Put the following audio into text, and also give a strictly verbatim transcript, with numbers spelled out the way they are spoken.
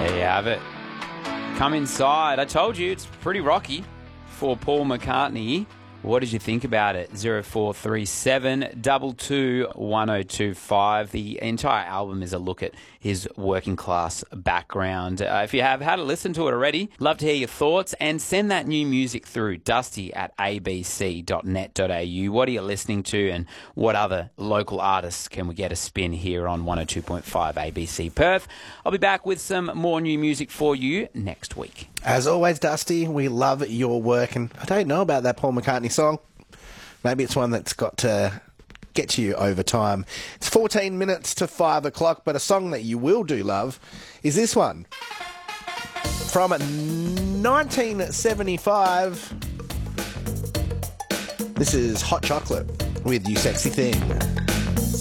There you have it. Come Inside. I told you it's pretty rocky for Paul McCartney. What did you think about it? zero four three seven, two two, one zero two five. The entire album is a look at his working class background. Uh, if you have had a listen to it already, love to hear your thoughts and send that new music through dusty at a b c dot net dot a u. What are you listening to and what other local artists can we get a spin here on one oh two point five A B C Perth? I'll be back with some more new music for you next week. As always, Dusty, we love your work, and I don't know about that Paul McCartney song. Maybe it's one that's got to get to you over time. It's fourteen minutes to five o'clock, but a song that you will do love is this one. From nineteen seventy-five, this is Hot Chocolate with You Sexy Thing.